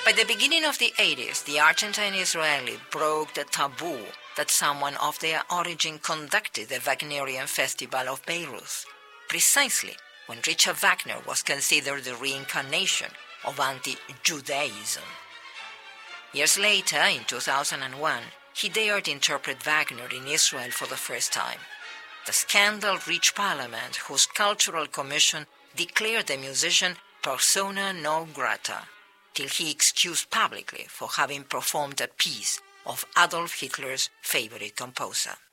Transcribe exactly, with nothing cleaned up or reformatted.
By the beginning of the eighties, the Argentine Israeli broke the taboo that someone of their origin conducted the Wagnerian Festival of Bayreuth, precisely when Richard Wagner was considered the reincarnation of anti-Judaism. Years later, in two thousand one, he dared interpret Wagner in Israel for the first time. The scandal reached Parliament, whose Cultural Commission declared the musician persona non grata, till he excused publicly for having performed a piece of Adolf Hitler's favorite composer.